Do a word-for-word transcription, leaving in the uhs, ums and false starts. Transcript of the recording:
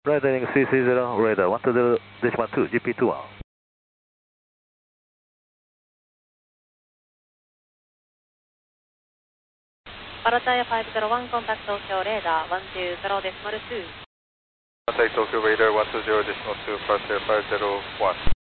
Radar three three zero, radar one two zero decimal two, G P two one. パラタイヤファイブゼロワンコンタクト東京レーダーワンツーゼロデシマルツー。 パラタイ東京レーダーワンツーゼロデシマルツー、パラタイヤファイブゼロワン。